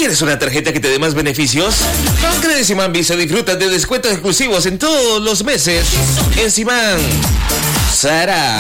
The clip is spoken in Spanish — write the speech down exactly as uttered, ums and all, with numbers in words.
¿Quieres una tarjeta que te dé más beneficios? Con Simán Visa disfruta de descuentos exclusivos en todos los meses. En Simán, Sara.